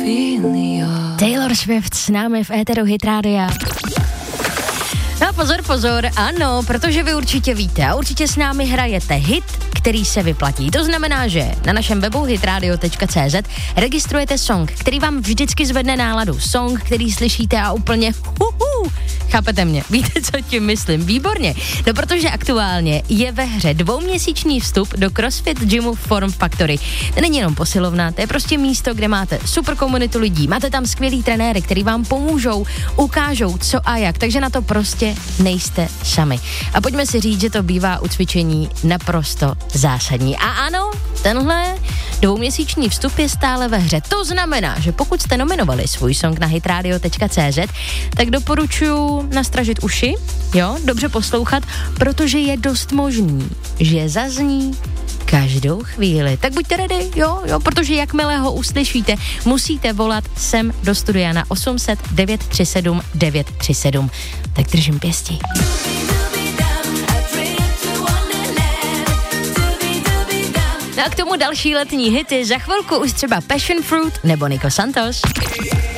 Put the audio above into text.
Taylor Swift s námi v éteru Hit Rádia. No pozor, ano, protože vy určitě víte a určitě s námi hrajete hit, který se vyplatí. To znamená, že na našem webu hitradio.cz registrujete song, který vám vždycky zvedne náladu. Song, který slyšíte a úplně chápete mě, víte, co tím myslím, výborně. No protože aktuálně je ve hře 2měsíční vstup do CrossFit gymu Form Factory. To není jenom posilovna, to je prostě místo, kde máte super komunitu lidí, máte tam skvělý trenéry, který vám pomůžou, ukážou co a jak, takže na to prostě nejste sami. A pojďme si říct, že to bývá u cvičení naprosto zásadní. A ano, tenhle 2měsíční vstup je stále ve hře. To znamená, že pokud jste nominovali svůj song na hitradio.cz, tak doporučuji nastražit uši, jo, dobře poslouchat, protože je dost možný, že zazní každou chvíli. Tak buďte ready, jo, protože jakmile ho uslyšíte, musíte volat sem do studia na 800 937 937. Tak držím pěstí. No a k tomu další letní hity, za chvilku už třeba Passion Fruit nebo Nico Santos.